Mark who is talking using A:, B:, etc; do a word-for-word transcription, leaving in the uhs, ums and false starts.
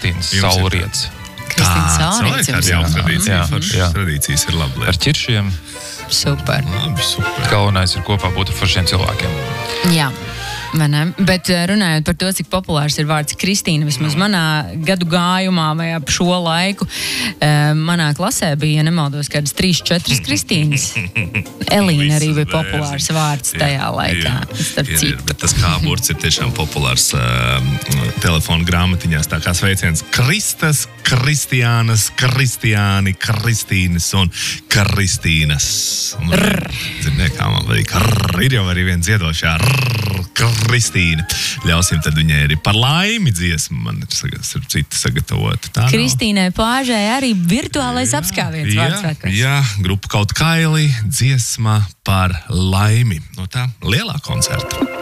A: Kristīnas Saulrietis.
B: Kristīnas Saulrietis.
C: Kāda jau tradīcija, foršas tradīcijas ir labi.
A: Ar ķiršiem.
B: Super.
C: Labi, super.
A: Galvenais ir kopā būt ar foršiem cilvēkiem.
B: Jā. Bet runājot par to, cik populārs ir vārds Kristīna, vismaz manā gadu gājumā vai ap šo laiku, manā klasē bija, ja nemaldos, kādas trīs, četras Kristīnas. Elīna arī bija populārs vārds tajā laikā.
C: Ir, ir, bet tas kāburts ir tiešām populārs uh, telefonu grāmatiņās, tā kā sveiciens Kristas, Kristiānas, Kristiāni, Kristīnas un Kristīnas. Ziniet, kā man vajag. Ir jau arī viena dziedošā Kristīna. Ļausim tad viņai arī par laimi dziesmu. Man ir cita sagatavota. Tā
B: Kristīnai Plāžai arī virtuālais jā, apskāviens vārds vakars.
C: Jā, grupa Kaut kaili, dziesma par laimi. No tā lielā koncerta.